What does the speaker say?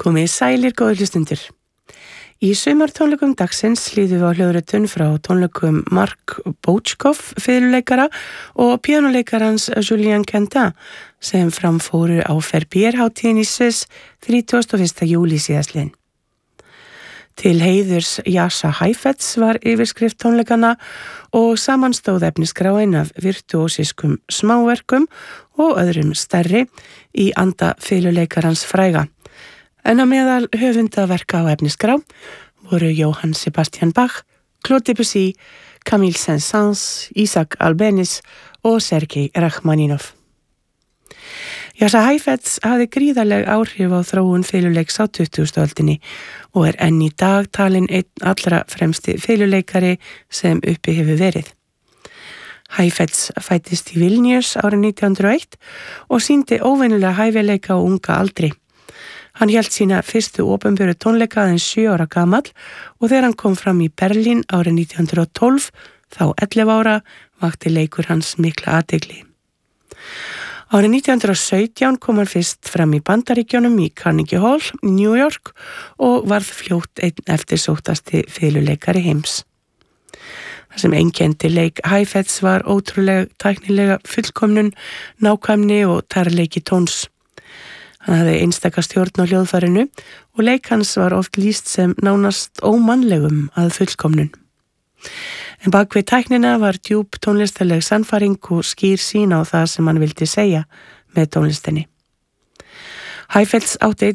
Komið sælir góðir hlustundur. Í sumartónleikum dagsins hlýðum við á hljóðritun frá tónleikum Mark Bouchkoff, fiðluleikara og píanóleikarans Julien Quentin sem framfóru á Verbier-hátíðin í Sviss 31. júlí síðastliðinn. Til heiðurs Jascha Heifetz var yfirskrift tónleikana og samanstóð efnisskráin af virtuósiskum smáverkum og öðrum stærri í anda fiðluleikarans fræga. En á meðal höfundaverka á efnisgrá voru Johann Sebastian Bach, Claude Debussy, Camille Saint-Saëns, Isaac Albéniz og Sergei Rachmaninov. Jascha Heifetz hafði gríðarleg áhrif á þróun fiðluleiks á 20. öldinni og enn í dag talinn einn allra fremsti fiðluleikari sem uppi hefur verið. Heifetz fæddist í Vilnius árið 1901 og sýndi óvenjulega hæfileika á unga aldri. Hann hélt sína fyrstu opinberu tónleika aðeins 7 ára gamall og þegar hann kom fram í Berlín árið 1912, þá 11 ára, vakti leikur hans mikla athygli. Árið 1917 kom hann fyrst fram í Bandaríkjunum í Carnegie Hall í New York og varð fljótt einn eftirsóttasti fiðluleikari heims. Það sem einkenndi leik Heifetz var ótrúlega tæknilega fullkomnun, nákvæmni og tærleiki tóns. Hann hafði einstaka stjórn á hljóðfærinu og leik hans var oft lýst sem nánast ómannlegum að fullkomnun. En bak við tæknina var djúp tónlistarleg sannfæring og skýr sýn á það sem hann vildi segja með tónlistinni. Heifetz átti